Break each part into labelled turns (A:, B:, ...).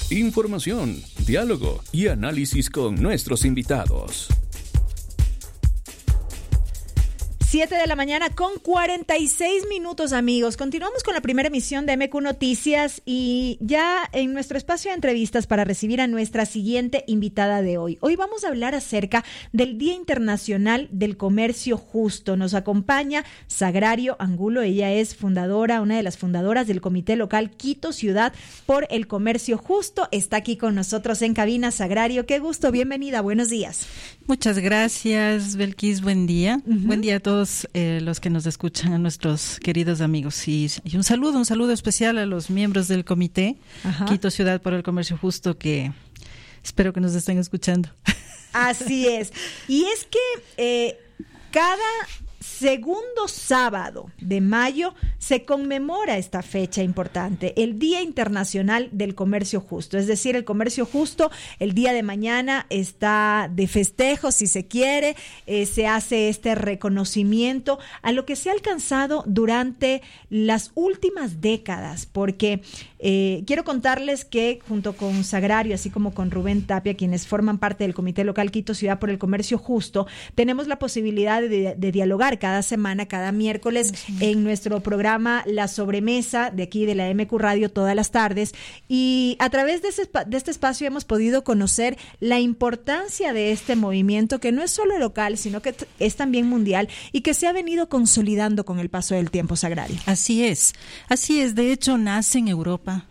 A: información, diálogo y análisis con nuestros invitados.
B: 7:46 a.m, amigos. Continuamos con la primera emisión de MQ Noticias y ya en nuestro espacio de entrevistas para recibir a nuestra siguiente invitada de hoy. Hoy vamos a hablar acerca del Día Internacional del Comercio Justo. Nos acompaña Sagrario Angulo. Ella es fundadora, una de las fundadoras del Comité Local Quito Ciudad por el Comercio Justo. Está aquí con nosotros en cabina. Sagrario, qué gusto. Bienvenida. Buenos días.
C: Muchas gracias, Belkis. Buen día. Buen día a todos los que nos escuchan, a nuestros queridos amigos. Y un saludo especial a los miembros del Comité Quito Ciudad por el Comercio Justo, que espero que nos estén escuchando.
B: Así es. Y es que cada segundo sábado de mayo se conmemora esta fecha importante, el Día Internacional del Comercio Justo. Es decir, el comercio justo el día de mañana está de festejo, si se quiere. Se hace este reconocimiento a lo que se ha alcanzado durante las últimas décadas, porque quiero contarles que junto con Sagrario, así como con Rubén Tapia, quienes forman parte del Comité Local Quito Ciudad por el Comercio Justo, tenemos la posibilidad de dialogar cada semana, cada miércoles, en nuestro programa La Sobremesa, de aquí de la MQ Radio, todas las tardes. Y a través de este espacio hemos podido conocer la importancia de este movimiento, que no es solo local, sino que es también mundial y que se ha venido consolidando con el paso del tiempo, Sagrario.
C: Así es. De hecho, nace en Europa.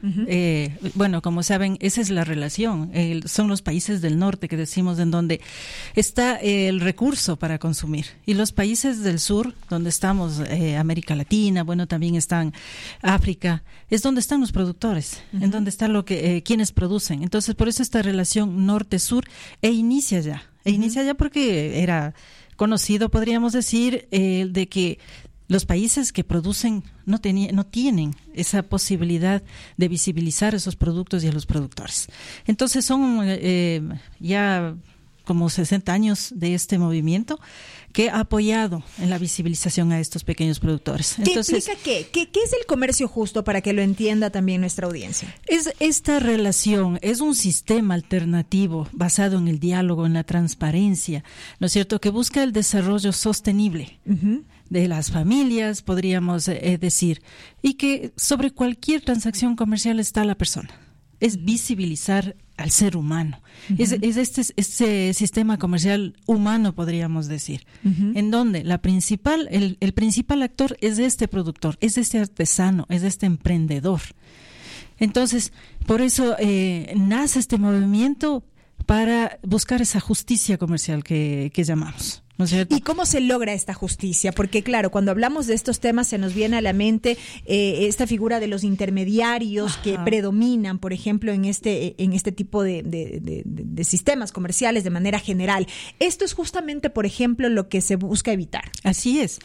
C: Bueno, como saben, esa es la relación. Son los países del norte, que decimos, en donde está el recurso para consumir. Y los países del sur, donde estamos, América Latina, bueno, también están África, es donde están los productores, en donde está quienes producen. Entonces, por eso esta relación norte-sur inicia ya porque era conocido, podríamos decir, de que los países que producen no tienen esa posibilidad de visibilizar esos productos y a los productores. Entonces son ya como 60 años de este movimiento que ha apoyado en la visibilización a estos pequeños productores.
B: Entonces, ¿qué implica qué? ¿Qué es el comercio justo, para que lo entienda también nuestra audiencia?
C: Esta relación es un sistema alternativo basado en el diálogo, en la transparencia, ¿no es cierto?, que busca el desarrollo sostenible de las familias, podríamos decir, y que sobre cualquier transacción comercial está la persona. Es visibilizar al ser humano. Es este sistema comercial humano, podríamos decir, en donde el principal actor es este productor, es este artesano, es este emprendedor. Entonces, por eso nace este movimiento para buscar esa justicia comercial que llamamos, ¿no es cierto?
B: ¿Y cómo se logra esta justicia? Porque claro, cuando hablamos de estos temas se nos viene a la mente esta figura de los intermediarios que predominan, por ejemplo, en este tipo de sistemas comerciales de manera general. Esto es justamente, por ejemplo, lo que se busca evitar.
C: Así es.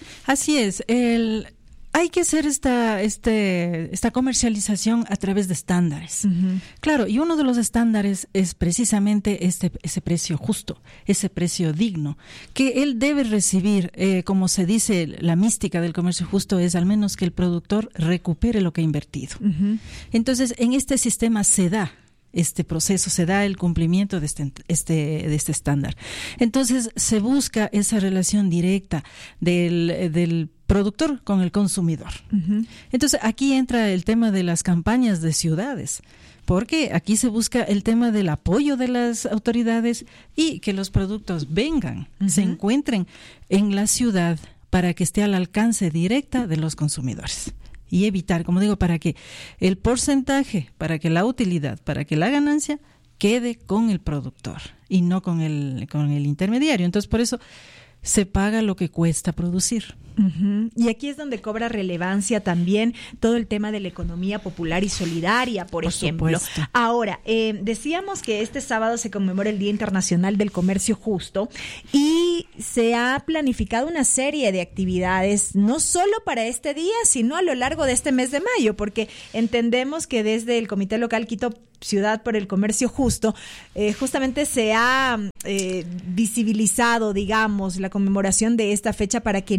C: Hay que hacer esta comercialización a través de estándares. Claro, y uno de los estándares es precisamente ese precio justo, ese precio digno, que él debe recibir, como se dice, la mística del comercio justo es al menos que el productor recupere lo que ha invertido. Entonces, en este sistema se da este proceso, se da el cumplimiento de este estándar. Entonces, se busca esa relación directa del productor con el consumidor. Entonces, aquí entra el tema de las campañas de ciudades, porque aquí se busca el tema del apoyo de las autoridades y que los productos vengan, se encuentren en la ciudad para que esté al alcance directa de los consumidores. Y evitar, como digo, para que el porcentaje, para que la utilidad, para que la ganancia quede con el productor y no con el intermediario. Entonces, por eso se paga lo que cuesta producir.
B: Y aquí es donde cobra relevancia también todo el tema de la economía popular y solidaria, por ejemplo.
C: Supuesto.
B: Ahora, decíamos que este sábado se conmemora el Día Internacional del Comercio Justo y se ha planificado una serie de actividades, no solo para este día, sino a lo largo de este mes de mayo, porque entendemos que desde el Comité Local Quito Ciudad por el Comercio Justo, justamente se ha visibilizado, digamos, la conmemoración de esta fecha para que no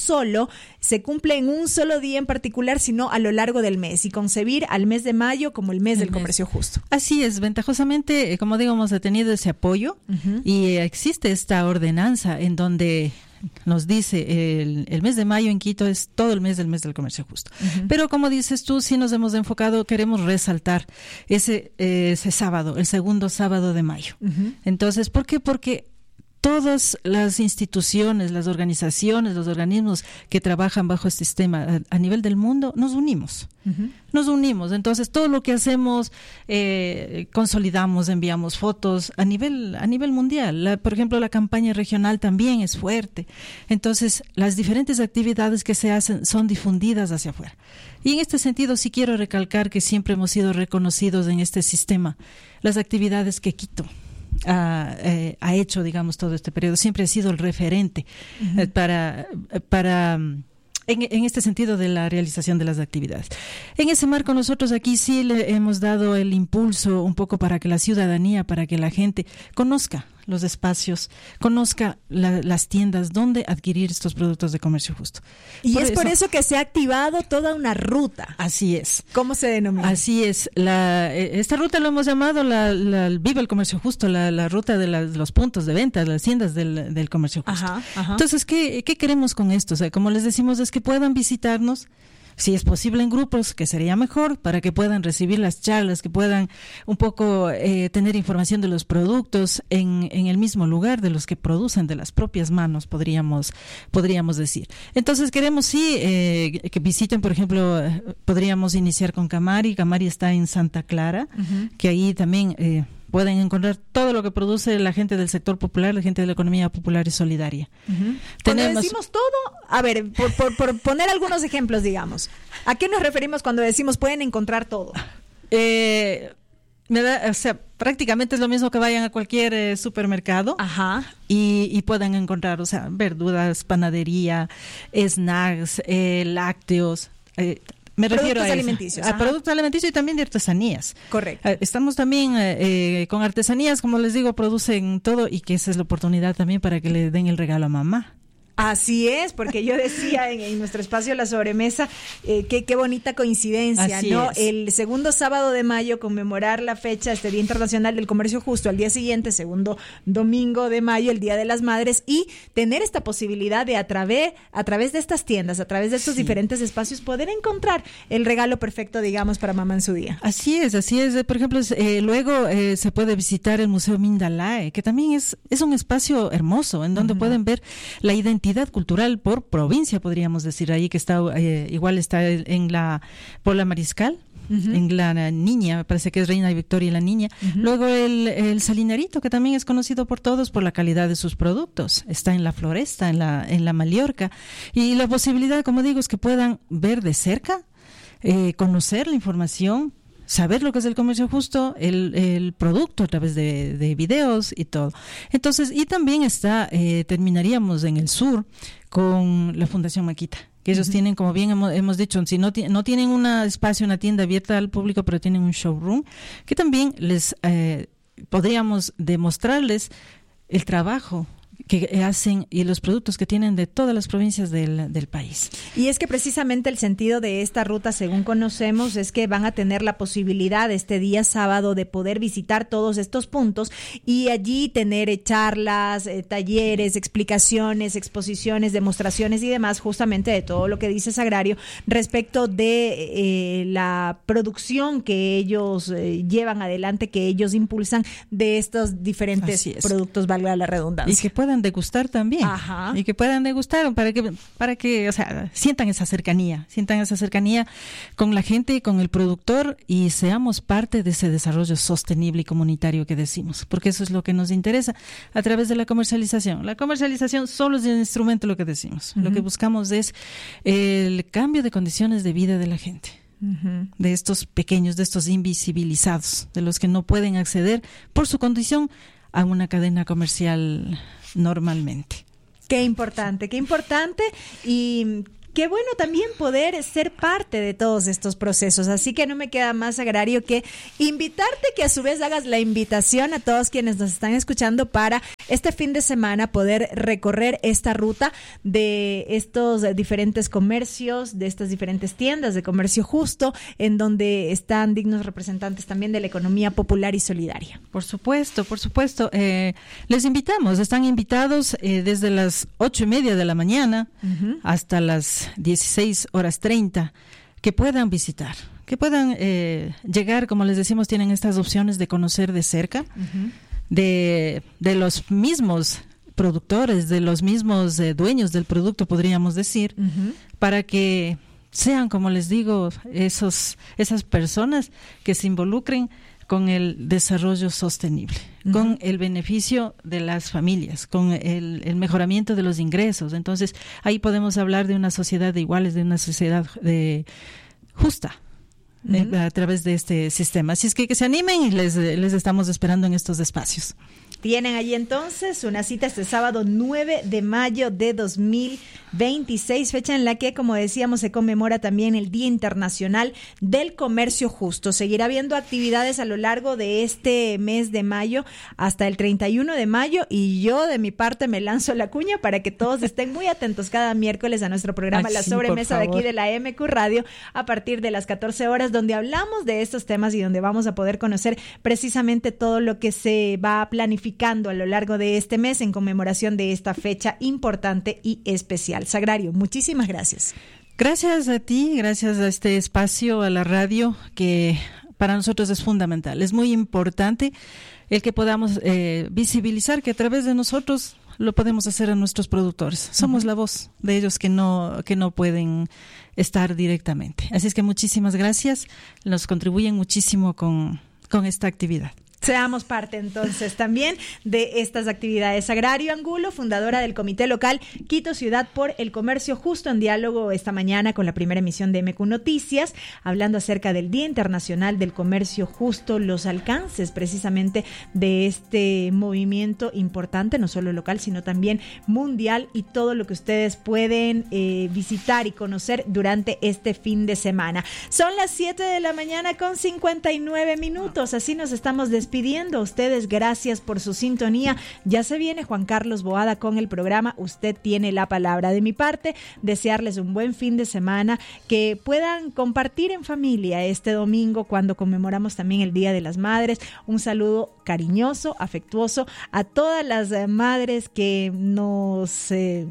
B: solo se cumple en un solo día en particular, sino a lo largo del mes, y concebir al mes de mayo como el mes del comercio justo.
C: Así es, ventajosamente, como digo, hemos tenido ese apoyo y existe esta ordenanza en donde nos dice el mes de mayo en Quito es todo el mes del comercio justo. Pero como dices tú, sí nos hemos enfocado, queremos resaltar ese sábado, el segundo sábado de mayo. Entonces, ¿por qué? Porque todas las instituciones, las organizaciones, los organismos que trabajan bajo este sistema a nivel del mundo, nos unimos. Nos unimos. Entonces, todo lo que hacemos, consolidamos, enviamos fotos a nivel mundial. Por ejemplo, la campaña regional también es fuerte. Entonces, las diferentes actividades que se hacen son difundidas hacia afuera. Y en este sentido, sí quiero recalcar que siempre hemos sido reconocidos en este sistema. Las actividades que Quito ha hecho, digamos, todo este periodo. Siempre ha sido el referente en este sentido de la realización de las actividades. En ese marco, nosotros aquí sí le hemos dado el impulso un poco para que la ciudadanía, para que la gente conozca los espacios, conozca las tiendas donde adquirir estos productos de comercio justo.
B: Y por eso que se ha activado toda una ruta.
C: Así es.
B: ¿Cómo se denomina?
C: Así es. Esta ruta lo hemos llamado Viva el Comercio Justo, la ruta de los puntos de venta, las tiendas del comercio justo. Entonces, ¿qué queremos con esto? O sea, como les decimos, es que puedan visitarnos, si es posible en grupos, que sería mejor, para que puedan recibir las charlas, que puedan un poco tener información de los productos en el mismo lugar, de los que producen de las propias manos, podríamos decir. Entonces queremos que visiten, por ejemplo, podríamos iniciar con Camari. Camari está en Santa Clara, que ahí también pueden encontrar todo lo que produce la gente del sector popular, la gente de la economía popular y solidaria.
B: Cuando decimos todo, a ver, por poner algunos ejemplos, digamos, ¿a qué nos referimos cuando decimos pueden encontrar todo?
C: Prácticamente es lo mismo que vayan a cualquier supermercado y puedan encontrar, verduras, panadería, snacks, lácteos, me refiero a productos alimenticios y también de artesanías.
B: Correcto.
C: Estamos también con artesanías, como les digo, producen todo, y que esa es la oportunidad también para que le den el regalo a mamá.
B: Así es, porque yo decía en nuestro espacio La Sobremesa, qué bonita coincidencia,
C: así
B: ¿no?
C: Es.
B: El segundo sábado de mayo, conmemorar la fecha, este Día Internacional del Comercio Justo, al día siguiente, segundo domingo de mayo, el Día de las Madres, y tener esta posibilidad de a través de estas tiendas, a través de estos diferentes espacios, poder encontrar el regalo perfecto, digamos, para mamá en su día.
C: Así es. Por ejemplo, luego se puede visitar el Museo Mindalae, que también es un espacio hermoso, en donde pueden ver la identidad cultural por provincia, podríamos decir, ahí que está igual está por la Mariscal, en la Niña, me parece que es Reina Victoria y la Niña. Luego el Salinarito, que también es conocido por todos por la calidad de sus productos, está en la Floresta, en la Mallorca, y la posibilidad, como digo, es que puedan ver de cerca, conocer la información, saber lo que es el comercio justo, el producto a través de videos y todo. Entonces, y también terminaríamos en el sur con la Fundación Maquita, que ellos tienen, como bien hemos dicho, si no tienen una tienda abierta al público, pero tienen un showroom, que también les podríamos demostrarles el trabajo que hacen y los productos que tienen de todas las provincias del país.
B: Y es que precisamente el sentido de esta ruta, según conocemos, es que van a tener la posibilidad este día sábado de poder visitar todos estos puntos y allí tener charlas, talleres, explicaciones, exposiciones, demostraciones y demás, justamente de todo lo que dice Sagrario respecto de la producción que ellos llevan adelante, que ellos impulsan de estos diferentes productos, valga la redundancia.
C: Y que puedan degustar también. Y que puedan degustar para que sientan esa cercanía con la gente, con el productor, y seamos parte de ese desarrollo sostenible y comunitario que decimos, porque eso es lo que nos interesa a través de la comercialización. La comercialización solo es el instrumento, lo que decimos. Lo que buscamos es el cambio de condiciones de vida de la gente. De estos pequeños, de estos invisibilizados, de los que no pueden acceder por su condición a una cadena comercial normalmente.
B: Qué importante y qué bueno también poder ser parte de todos estos procesos. Así que no me queda más, Sagrario, que invitarte, que a su vez hagas la invitación a todos quienes nos están escuchando para este fin de semana poder recorrer esta ruta de estos diferentes comercios, de estas diferentes tiendas de comercio justo, en donde están dignos representantes también de la economía popular y solidaria.
C: Por supuesto, por supuesto. Les invitamos, están invitados desde las 8:30 de la mañana hasta las 16:30, que puedan visitar, que puedan llegar, como les decimos, tienen estas opciones de conocer de cerca, de los mismos productores, de los mismos dueños del producto, podríamos decir, para que sean, como les digo, esas personas que se involucren con el desarrollo sostenible, con el beneficio de las familias, con el mejoramiento de los ingresos. Entonces, ahí podemos hablar de una sociedad de iguales, de una sociedad justa, a través de este sistema. Así es que se animen y les estamos esperando en estos espacios.
B: Tienen allí entonces una cita este sábado 9 de mayo de 2026, fecha en la que, como decíamos, se conmemora también el Día Internacional del Comercio Justo. Seguirá habiendo actividades a lo largo de este mes de mayo hasta el 31 de mayo y yo de mi parte me lanzo la cuña para que todos estén muy atentos cada miércoles a nuestro programa La Sobremesa de aquí de la MQ Radio a partir de las 14 horas, donde hablamos de estos temas y donde vamos a poder conocer precisamente todo lo que se va a planificar a lo largo de este mes en conmemoración de esta fecha importante y especial. Sagrario, muchísimas gracias.
C: Gracias a ti, gracias a este espacio, a la radio, que para nosotros es fundamental. Es muy importante el que podamos visibilizar que a través de nosotros lo podemos hacer a nuestros productores. Somos la voz de ellos que no pueden estar directamente. Así es que muchísimas gracias. Nos contribuyen muchísimo con esta actividad.
B: Seamos parte entonces también de estas actividades. Sagrario Angulo, fundadora del Comité Local Quito Ciudad por el Comercio Justo, en diálogo esta mañana con la primera emisión de MQ Noticias, hablando acerca del Día Internacional del Comercio Justo, los alcances precisamente de este movimiento importante, no solo local, sino también mundial, y todo lo que ustedes pueden visitar y conocer durante este fin de semana. Son las 7 de la mañana con 59 minutos, así nos estamos despidiendo a ustedes. Gracias por su sintonía. Ya se viene Juan Carlos Boada con el programa Usted tiene la palabra. De mi parte, desearles un buen fin de semana, que puedan compartir en familia este domingo cuando conmemoramos también el Día de las Madres. Un saludo cariñoso, afectuoso a todas las madres que nos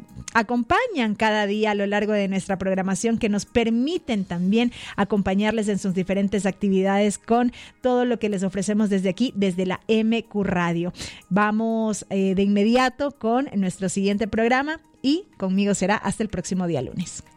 B: acompañan cada día a lo largo de nuestra programación, que nos permiten también acompañarles en sus diferentes actividades con todo lo que les ofrecemos desde aquí, desde la MQ Radio. Vamos de inmediato con nuestro siguiente programa y conmigo será hasta el próximo día lunes.